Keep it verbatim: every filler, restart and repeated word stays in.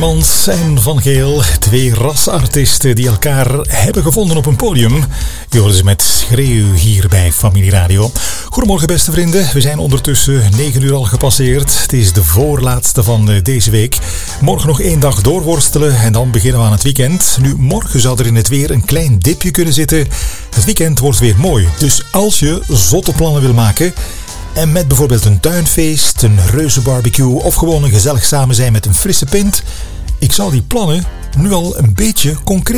Hermans en Van Geel, twee rasartiesten die elkaar hebben gevonden op een podium. Je hoorde ze met Schreeuw hier bij Familie Radio. Goedemorgen beste vrienden, we zijn ondertussen negen uur al gepasseerd. Het is de voorlaatste van deze week. Morgen nog één dag doorworstelen en dan beginnen we aan het weekend. Nu, morgen zou er in het weer een klein dipje kunnen zitten. Het weekend wordt weer mooi, dus als je zotte plannen wil maken... En met bijvoorbeeld een tuinfeest, een reuzenbarbecue of gewoon een gezellig samen zijn met een frisse pint. Ik zou die plannen nu al een beetje concreet